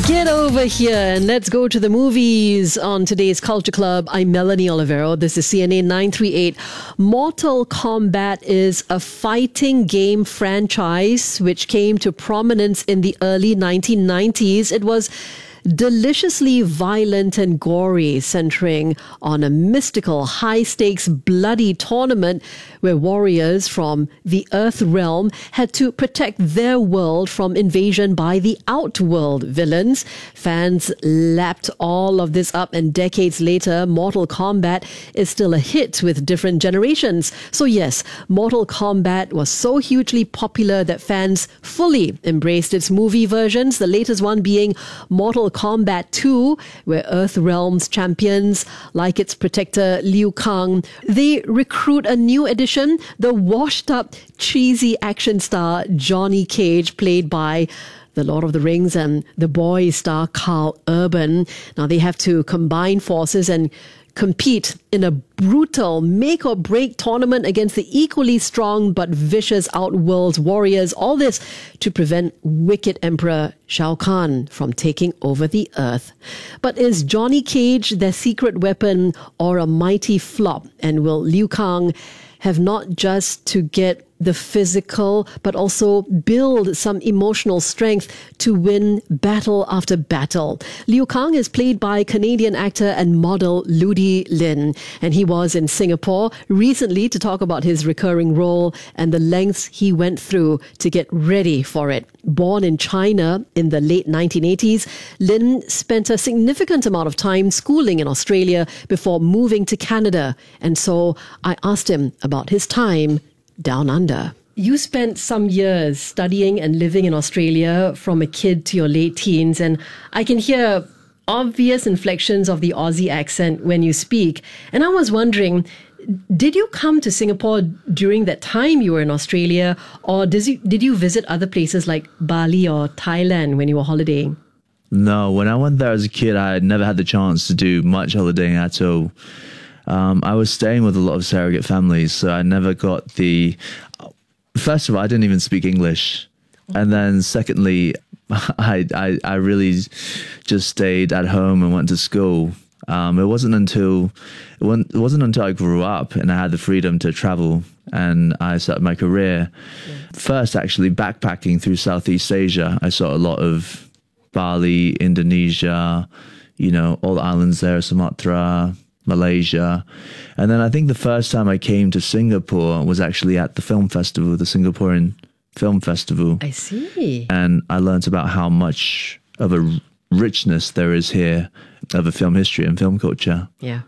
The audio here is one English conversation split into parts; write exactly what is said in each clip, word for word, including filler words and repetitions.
Get over here and let's go to the movies on today's Culture Club. I'm Melanie Olivero. This is C N A nine three eight. Mortal Kombat is a fighting game franchise which came to prominence in the early nineteen nineties. It was deliciously violent and gory, centering on a mystical, high-stakes, bloody tournament where warriors from the Earth realm had to protect their world from invasion by the Outworld villains. Fans lapped all of this up, and decades later, Mortal Kombat is still a hit with different generations. So yes, Mortal Kombat was so hugely popular that fans fully embraced its movie versions, the latest one being Mortal Kombat two, where Earthrealm's champions, like its protector Liu Kang, they recruit a new addition, the washed-up, cheesy action star Johnny Cage, played by the Lord of the Rings and The Boys star Karl Urban. Now they have to combine forces and compete in a brutal make-or-break tournament against the equally strong but vicious Outworld's warriors. All this to prevent wicked Emperor Shao Kahn from taking over the Earth. But is Johnny Cage their secret weapon or a mighty flop? And will Liu Kang have not just to get the physical, but also build some emotional strength to win battle after battle? Liu Kang is played by Canadian actor and model Ludi Lin, and he was in Singapore recently to talk about his recurring role and the lengths he went through to get ready for it. Born in China in the late nineteen eighties, Lin spent a significant amount of time schooling in Australia before moving to Canada, and so I asked him about his time down under. You spent some years studying and living in Australia from a kid to your late teens, and I can hear obvious inflections of the Aussie accent when you speak. And I was wondering, did you come to Singapore during that time you were in Australia, or did you, did you visit other places like Bali or Thailand when you were holidaying? No, when I went there as a kid, I had never had the chance to do much holidaying at all. Um, I was staying with a lot of surrogate families, so I never got the... First of all, I didn't even speak English. And then secondly, I, I, I really just stayed at home and went to school. Um, it wasn't until it wasn't, it wasn't until I grew up and I had the freedom to travel and I started my career. Yeah. First, actually, backpacking through Southeast Asia. I saw a lot of Bali, Indonesia, you know, all the islands there, Sumatra, Malaysia. And then I think the first time I came to Singapore was actually at the film festival, the Singaporean Film Festival. I see. And I learned about how much of a richness there is here of a film history and film culture. Yeah.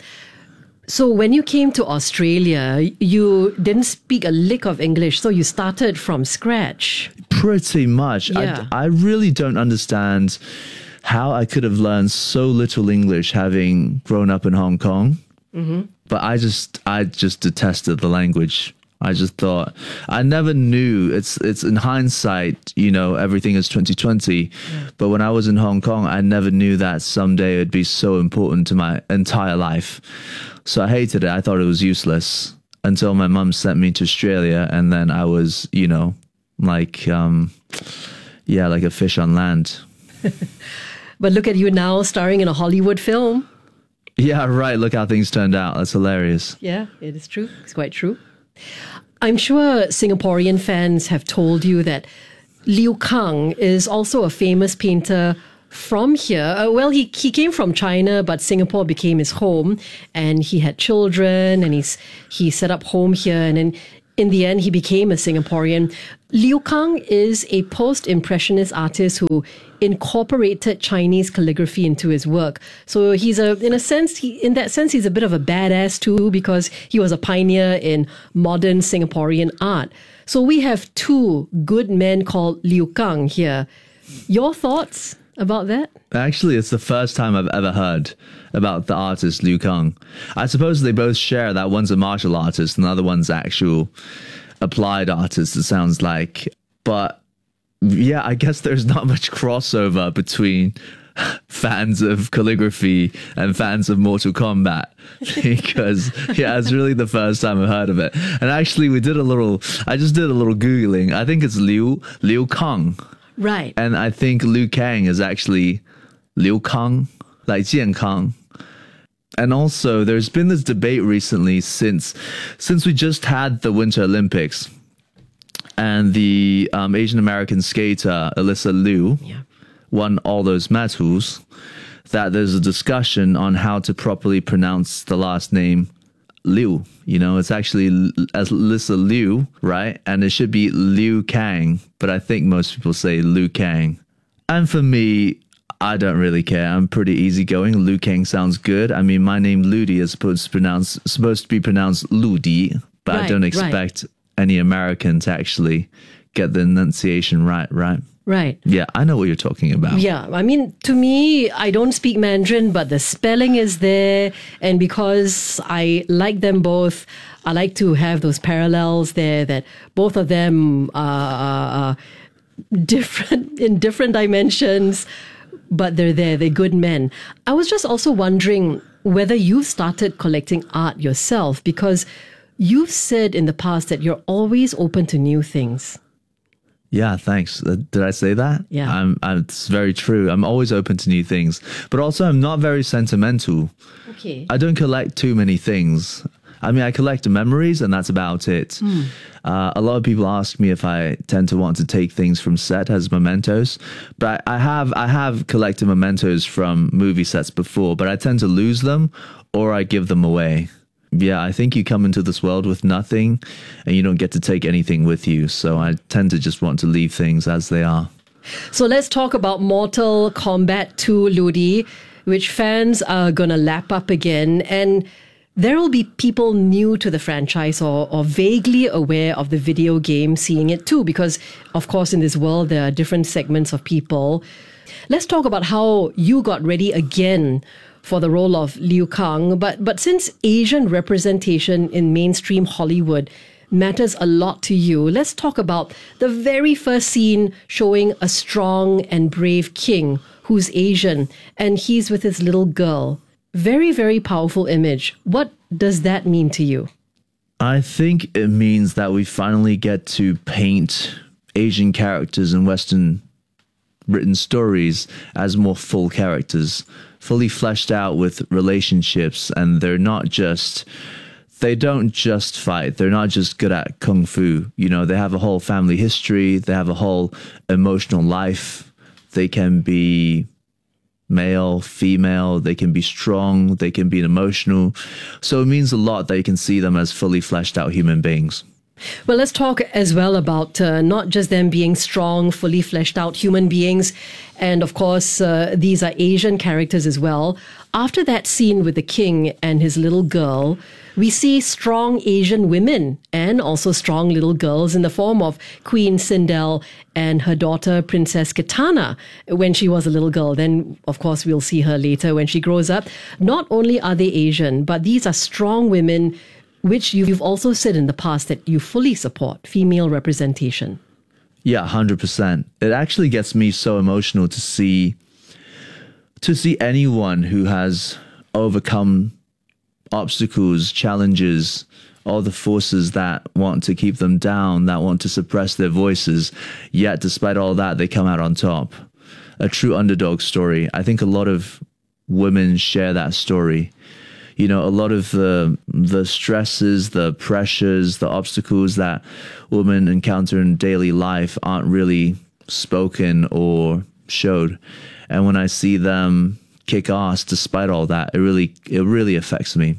So when you came to Australia, you didn't speak a lick of English, so you started from scratch. Pretty much. Yeah. I, I really don't understand how I could have learned so little English having grown up in Hong Kong. Mm-hmm. But I just, I just detested the language. I just thought, I never knew, it's it's in hindsight, you know, everything is twenty twenty. Yeah. But when I was in Hong Kong, I never knew that someday it would be so important to my entire life. So I hated it. I thought it was useless until my mum sent me to Australia. And then I was, you know, like, um, yeah, like a fish on land. But look at you now starring in a Hollywood film. Yeah, right. Look how things turned out. That's hilarious. Yeah, it is true. It's quite true. I'm sure Singaporean fans have told you that Liu Kang is also a famous painter from here. Uh, well, he, he came from China, but Singapore became his home, and he had children, and he's he set up home here, and then in the end, he became a Singaporean. Liu Kang is a post-impressionist artist who incorporated Chinese calligraphy into his work. So he's a, in a sense, he, in that sense, he's a bit of a badass too, because he was a pioneer in modern Singaporean art. So we have two good men called Liu Kang here. Your thoughts about that? Actually, it's the first time I've ever heard about the artist Liu Kang. I suppose they both share that one's a martial artist and the other one's actual applied artist, it sounds like. But yeah, I guess there's not much crossover between fans of calligraphy and fans of Mortal Kombat, because yeah, it's really the first time I've heard of it. And actually we did a little, I just did a little Googling. I think it's Liu, Liu Kang. Right. And I think Liu Kang is actually Liu Kang, like Jian Kang. And also, there's been this debate recently since since we just had the Winter Olympics, and the um, Asian American skater Alyssa Liu Yeah. won all those medals, that there's a discussion on how to properly pronounce the last name Liu. You know, it's actually as Alyssa Liu, right? And it should be Liu Kang, but I think most people say Liu Kang. And for me, I don't really care. I'm pretty easygoing. Liu Kang sounds good. I mean, my name Ludi is supposed to pronounce supposed to be pronounced Ludi, but Right, I don't right. expect any American to actually get the enunciation right, right? Right. Yeah, I know what you're talking about. Yeah, I mean, to me, I don't speak Mandarin, but the spelling is there. And because I like them both, I like to have those parallels there, that both of them are different in different dimensions, but they're there. They're good men. I was just also wondering whether you've started collecting art yourself, because you've said in the past that you're always open to new things. Yeah, thanks. Uh, did I say that? Yeah. I'm, I'm, it's very true. I'm always open to new things, but also I'm not very sentimental. Okay. I don't collect too many things. I mean, I collect memories and that's about it. Mm. Uh, a lot of people ask me if I tend to want to take things from set as mementos, but I, I have I have collected mementos from movie sets before, but I tend to lose them or I give them away. Yeah, I think you come into this world with nothing and you don't get to take anything with you. So I tend to just want to leave things as they are. So let's talk about Mortal Kombat two, Ludi, which fans are going to lap up again. And there will be people new to the franchise or, or vaguely aware of the video game seeing it too, because, of course, in this world, there are different segments of people. Let's talk about how you got ready again for the role of Liu Kang. But, but since Asian representation in mainstream Hollywood matters a lot to you, let's talk about the very first scene showing a strong and brave king who's Asian, and he's with his little girl. Very, very powerful image. What does that mean to you? I think it means that we finally get to paint Asian characters in Western written stories as more full characters, fully fleshed out with relationships, and they're not just they don't just fight. They're not just good at kung fu. You know, they have a whole family history. They have a whole emotional life. They can be male, female, they can be strong, they can be emotional. So it means a lot that you can see them as fully fleshed out human beings. Well, let's talk as well about uh, not just them being strong, fully fleshed out human beings. And of course, uh, these are Asian characters as well. After that scene with the king and his little girl, we see strong Asian women and also strong little girls in the form of Queen Sindel and her daughter, Princess Kitana, when she was a little girl. Then, of course, we'll see her later when she grows up. Not only are they Asian, but these are strong women, which you've also said in the past that you fully support female representation. Yeah, one hundred percent. It actually gets me so emotional to see to see anyone who has overcome obstacles, challenges, all the forces that want to keep them down, that want to suppress their voices, yet despite all that, they come out on top. A true underdog story. I think a lot of women share that story. You know, a lot of the the stresses, the pressures, the obstacles that women encounter in daily life aren't really spoken or showed. And when I see them kick ass despite all that, it really it really affects me.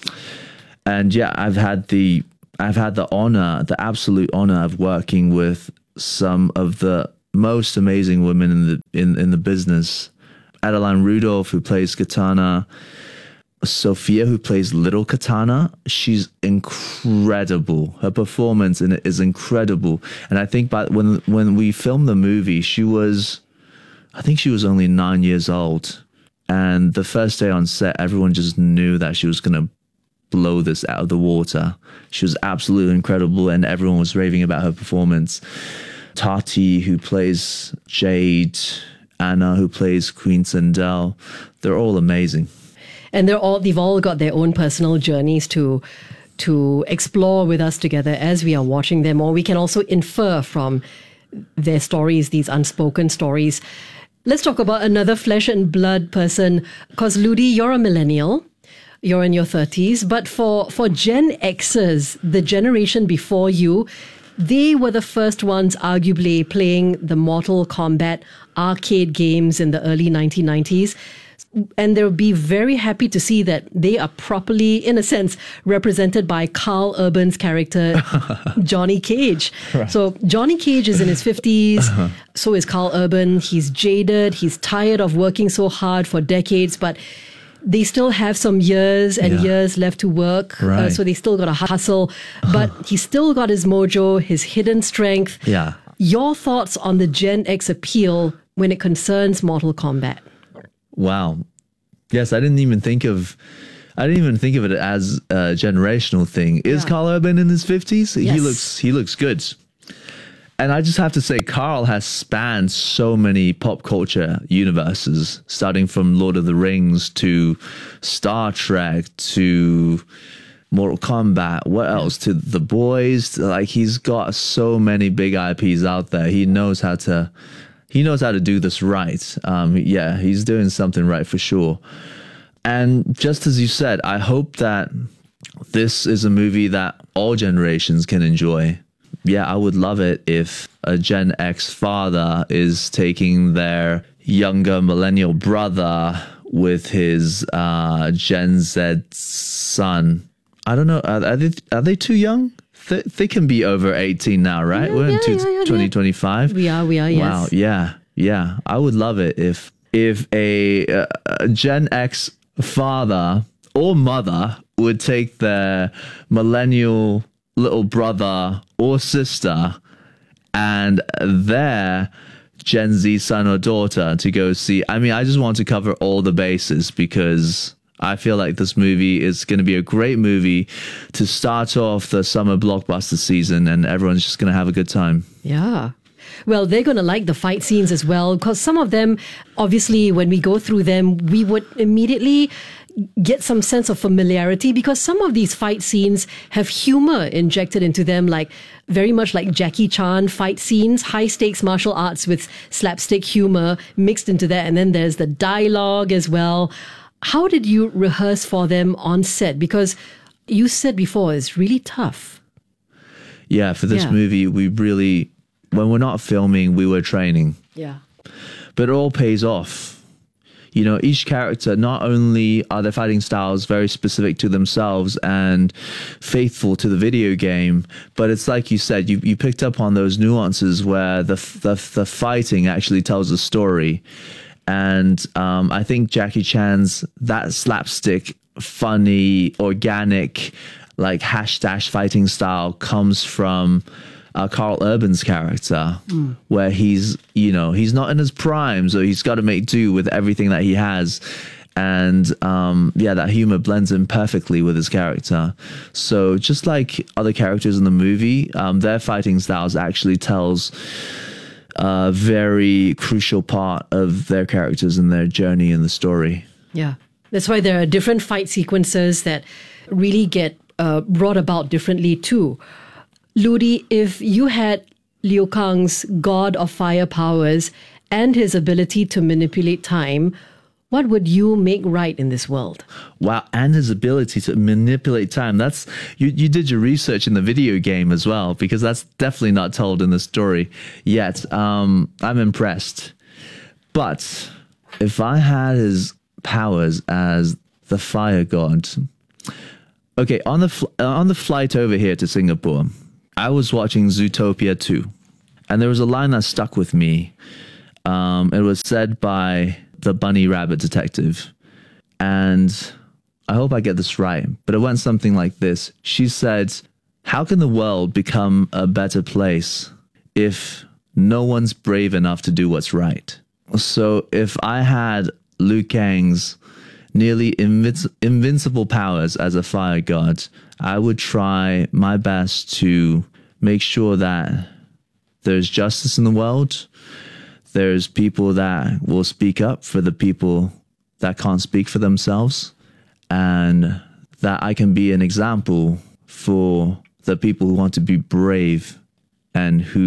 And yeah, I've had the I've had the honor, the absolute honor of working with some of the most amazing women in the in, in the business. Adeline Rudolph, who plays Kitana, Sophia, who plays Little Kitana, she's incredible. Her performance in it is incredible. And I think by when when we filmed the movie, she was, I think she was only nine years old. And the first day on set, everyone just knew that she was going to blow this out of the water. She was absolutely incredible, and everyone was raving about her performance. Tati, who plays Jade, Anna, who plays Queen Sindel, they're all amazing. And they're all they've all got their own personal journeys to to explore with us together as we are watching them, or we can also infer from their stories, these unspoken stories. Let's talk about another flesh and blood person, because Ludi, you're a millennial. You're in your thirties, but for, for Gen Xers, the generation before you, they were the first ones arguably playing the Mortal Kombat arcade games in the early nineteen nineties. And they'll be very happy to see that they are properly, in a sense, represented by Carl Urban's character, Johnny Cage. Right. So Johnny Cage is in his fifties. Uh-huh. So is Carl Urban. He's jaded. He's tired of working so hard for decades, but they still have some years and yeah. years left to work. Right. Uh, so they still got to hustle, but he's still got his mojo, his hidden strength. Yeah. Your thoughts on the Gen X appeal when it concerns Mortal Kombat? Wow. Yes, I didn't even think of I didn't even think of it as a generational thing. Is yeah. Carl Urban in his fifties? Yes. He looks he looks good. And I just have to say, Carl has spanned so many pop culture universes, starting from Lord of the Rings to Star Trek to Mortal Kombat. What else? To The Boys. Like, he's got so many big I Ps out there. He knows how to he knows how to do this right. Um, yeah, he's doing something right for sure. And just as you said, I hope that this is a movie that all generations can enjoy. Yeah, I would love it if a Gen X father is taking their younger millennial brother with his uh, Gen Z son. I don't know. Are, are, they, are they too young? They, they can be over eighteen now, right? Yeah, We're yeah, in yeah, yeah, twenty twenty-five. We are, we are, yes. Wow, yeah, yeah. I would love it if, if a, a Gen X father or mother would take their millennial little brother or sister and their Gen Z son or daughter to go see. I mean, I just want to cover all the bases because I feel like this movie is going to be a great movie to start off the summer blockbuster season, and everyone's just going to have a good time. Yeah. Well, they're going to like the fight scenes as well, because some of them, obviously, when we go through them, we would immediately get some sense of familiarity, because some of these fight scenes have humor injected into them, like very much like Jackie Chan fight scenes, high stakes martial arts with slapstick humor mixed into that. And then there's the dialogue as well. How did you rehearse for them on set? Because you said before, it's really tough. Yeah, for this Yeah. movie, we really, when we're not filming, we were training. Yeah. But it all pays off. You know, each character, not only are their fighting styles very specific to themselves and faithful to the video game, but it's like you said, you, you picked up on those nuances where the, the, the fighting actually tells a story. And um, I think Jackie Chan's, that slapstick, funny, organic, like hash dash fighting style comes from uh, Carl Urban's character, mm. where he's, you know, he's not in his prime, so he's got to make do with everything that he has. And um, yeah, that humor blends in perfectly with his character. So just like other characters in the movie, um, their fighting styles actually tells a very crucial part of their characters and their journey in the story. Yeah. That's why there are different fight sequences that really get uh, brought about differently too. Ludi, if you had Liu Kang's God of Fire powers and his ability to manipulate time, what would you make right in this world? Wow, and his ability to manipulate time. That's you, you did your research in the video game as well, because that's definitely not told in the story yet. Um, I'm impressed. But if I had his powers as the fire god... Okay, on the, fl- on the flight over here to Singapore, I was watching Zootopia two, and there was a line that stuck with me. Um, it was said by the bunny rabbit detective, and I hope I get this right, but it went something like this. She said, "How can the world become a better place if no one's brave enough to do what's right?" So if I had Liu Kang's nearly invinci- invincible powers as a fire god, I would try my best to make sure that there's justice in the world. There's people that will speak up for the people that can't speak for themselves, and that I can be an example for the people who want to be brave and who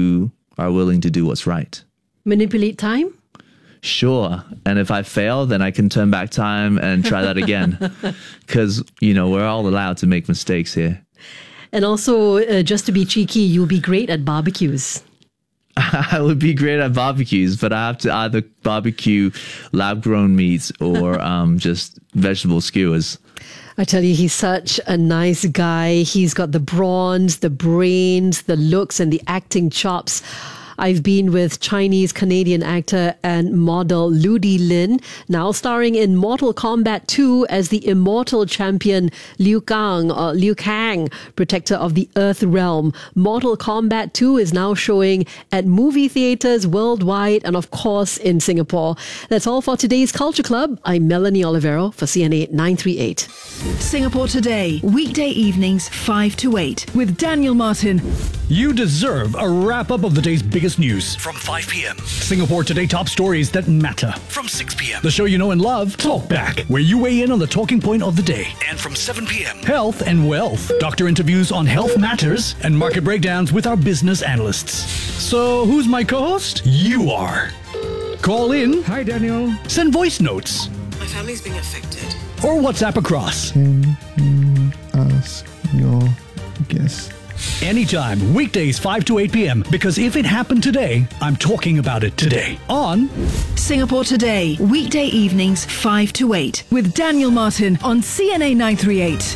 are willing to do what's right. Manipulate time? Sure. And if I fail, then I can turn back time and try that again. Because, you know, we're all allowed to make mistakes here. And also, uh, just to be cheeky, you'll be great at barbecues. I would be great at barbecues, but I have to either barbecue lab-grown meats or um, just vegetable skewers. I tell you, he's such a nice guy. He's got the bronze, the brains, the looks, and the acting chops. I've been with Chinese-Canadian actor and model Ludi Lin, now starring in Mortal Kombat two as the immortal champion Liu Kang, or Liu Kang, protector of the Earth Realm. Mortal Kombat two is now showing at movie theaters worldwide and, of course, in Singapore. That's all for today's Culture Club. I'm Melanie Olivero for C N A nine three eight. Singapore Today, weekday evenings five to eight with Daniel Martin. You deserve a wrap-up of the day's biggest news. From five p.m. Singapore Today top stories that matter. From six p.m. The show you know and love, Talk Back, where you weigh in on the talking point of the day. And from seven p.m. Health and wealth. Doctor interviews on health matters and market breakdowns with our business analysts. So who's my co-host? You are. Call in. Hi, Daniel. Send voice notes. My family's being affected. Or WhatsApp across. Can you ask your guest? Anytime, weekdays five to eight p.m. Because if it happened today, I'm talking about it today. On Singapore Today, weekday evenings five to eight with Daniel Martin on C N A nine three eight.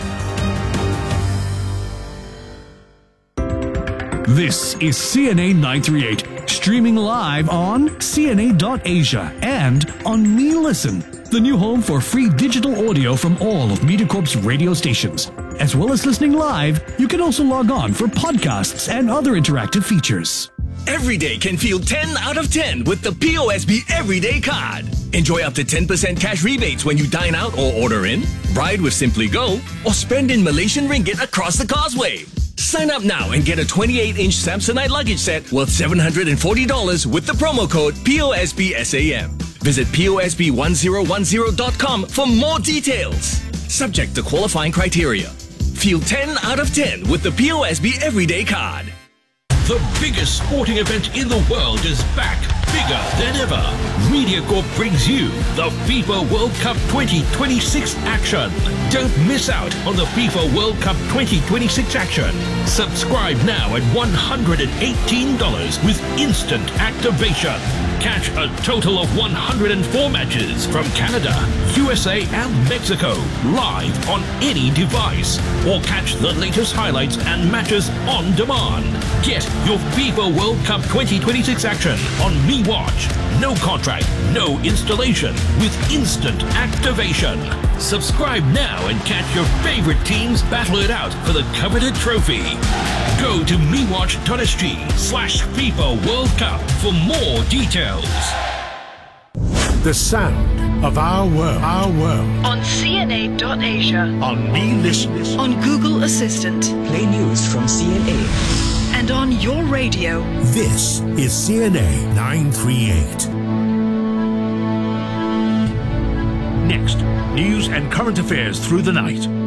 This is C N A nine three eight, streaming live on C N A dot Asia and on Me Listen, the new home for free digital audio from all of MediaCorp's radio stations. As well as listening live, you can also log on for podcasts and other interactive features. Every day can feel ten out of ten with the P O S B Everyday Card. Enjoy up to ten percent cash rebates when you dine out or order in, ride with Simply Go, or spend in Malaysian ringgit across the causeway. Sign up now and get a twenty-eight inch Samsonite luggage set worth seven hundred forty dollars with the promo code P O S B S A M. Visit P O S B one zero one zero dot com for more details. Subject to qualifying criteria. Feel ten out of ten with the P O S B Everyday Card. The biggest sporting event in the world is back, bigger than ever. MediaCorp brings you the FIFA World Cup twenty twenty-six action. Don't miss out on the FIFA World Cup twenty twenty-six action. Subscribe now at one hundred eighteen dollars with instant activation. Catch a total of one hundred four matches from Canada, U S A and Mexico live on any device. Or catch the latest highlights and matches on demand. Get your FIFA World Cup twenty twenty-six action on MeWatch. No contract, no installation, with instant activation. Subscribe now and catch your favorite teams battle it out for the coveted trophy. Go to mewatch.sg slash FIFA World Cup for more details. The sound of our world, our world. On C N A dot Asia. On Me Listen. On Google Assistant. Play news from C N A. And on your radio. This is C N A nine three eight. Next, news and current affairs through the night.